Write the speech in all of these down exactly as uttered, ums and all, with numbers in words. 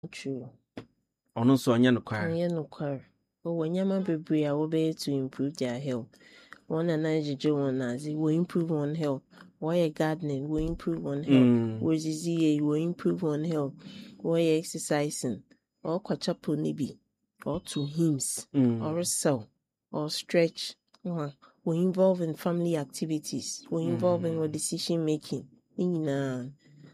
True. Ono so anya no kware. Anya no kware. But when yama bebre a wo to improve their health. One and I one as it will improve on health. Why gardening will improve on health. Mm. Where Z A will improve on health. Why exercising or kwachapo nibi or to hymns Mm. or so or stretch. Uh, will involve in family activities. Will involve in Mm. decision making. In uh,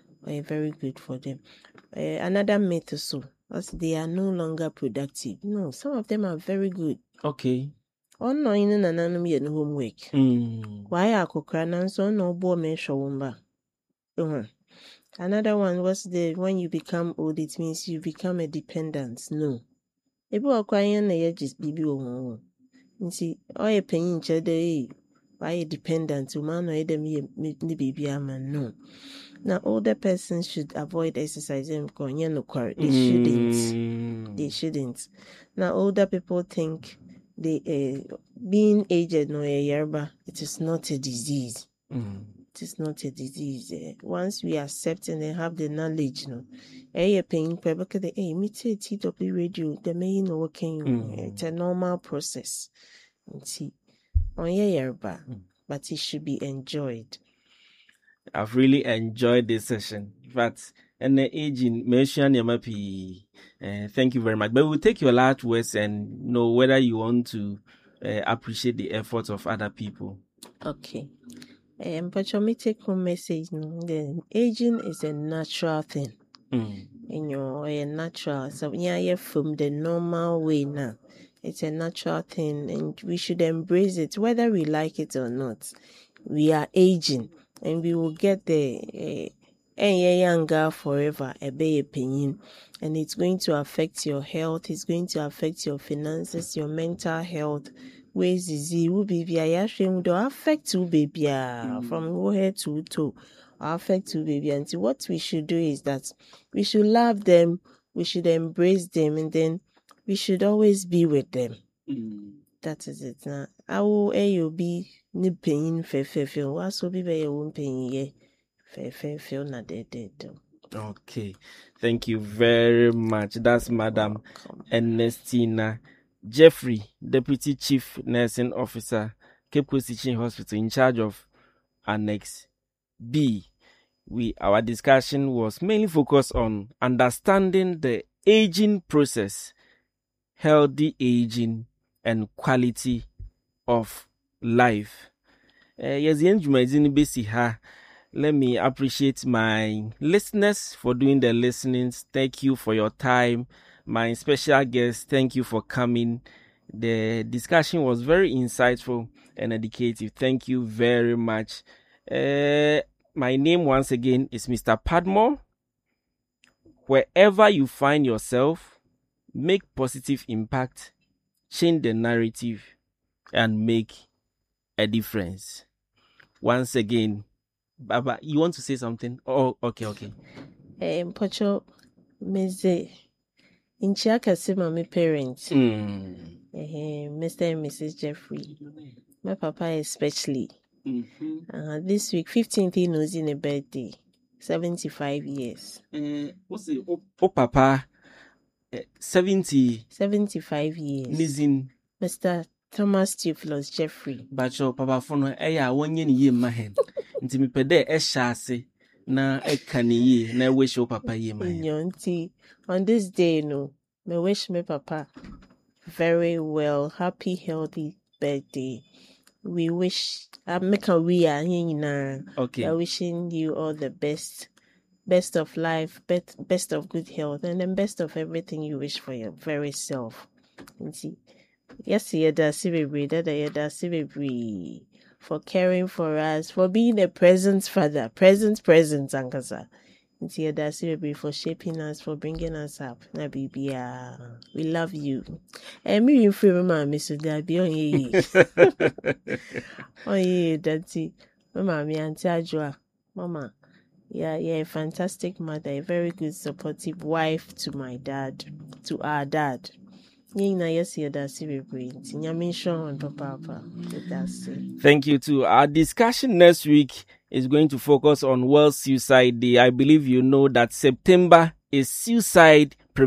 very good for them. Uh, another myth also, as they are no longer productive. No, some of them are very good. Okay. Ono inu na nanum ye no homework. Mm. Why akokra nanso no bo me showumba. Uh-huh. Another one was the when you become old, it means you become a dependent. No. Ebi wakwa yen na ye just bibi wo ho. Nti oye penyin che de why dependent woman no edem ye ni bibi ama no. Now older persons should avoid exercising because you know they shouldn't. Mm. They shouldn't. Now older people think they uh, being aged no a yerba, it is not a disease. Mm. It is not a disease. Uh, once we accept and then have the knowledge, no, eh, paying per because the eh, me T W radio, the main no working. Mm. It's a normal process. See, on your yerba, Mm. but it should be enjoyed. I've really enjoyed this session. But and the aging, mention your mappy. Uh, thank you very much. But we'll take your last words and know whether you want to uh, appreciate the efforts of other people. Okay. Um, but your me take home message. No, the aging is a natural thing. Mm. You know, a natural. So yeah, yeah, from the normal way now. It's a natural thing, and we should embrace it, whether we like it or not. We are aging, and we will get there. Uh, and you're younger forever, a be opinion, and it's going to affect your health. It's going to affect your finances, your mental health. Ways is it will be via do affect to baby from head to toe, affect to baby. And what we should do is that we should love them, we should embrace them, and then we should always be with them. Mm. That is it. Now, I will you be ni pain fe fe fe. What so be be your pain ye fe fe fe na de de de. Okay, thank you very much. That's Madam Ernestina Jeffrey, Deputy Chief Nursing Officer, Cape Coast Teaching Hospital, in charge of Annex B. We our discussion was mainly focused on understanding the aging process, healthy aging, and quality of life. Uh, yes, the let me appreciate my listeners for doing the listenings. Thank you for your time. My special guest, thank you for coming. The discussion was very insightful and educative. Thank you very much. Uh, my name once again is Mister Padmore. Wherever you find yourself, make positive impact, change the narrative, and make a difference. Once again, Baba, you want to say something? Oh, okay, okay. Eh, Pocho, Mister Inchiaka Sima, my parents, Mm. eh, Mister and Missus Jeffrey, my papa especially. Mm-hmm. Uh, this week, fifteenth, he knows in a birthday, seventy-five years. Uh, what's it? Oh, oh papa, uh, seventy. seventy-five years. Nizin. Mister Thomas Theophilus Jeffrey. Bacho, papa, for no, eh, one year in my hand. Nti mi pede e shase na e kaniye na wish o papa ye man. Nti on this day no, me wish me papa very well, happy, healthy birthday. We wish I make a we are here. Okay. We are wishing you all the best. Best of life, best, best of good health, and then best of everything you wish for your very self. Nti yes, yeda sibebre, dada yeda sibebre. For caring for us, for being a present father, present, present, Ankasa. For shaping us, for bringing us up. Na bibia, we love you. And me in free mama, Miss Dabi on ye. Oh ye, daddy, mama, me auntie Ajua, mama. Yeah, yeah, a fantastic mother, a very good supportive wife to my dad, to our dad. Thank you too. Our discussion next week is going to focus on World Suicide Day. I believe you know that September is Suicide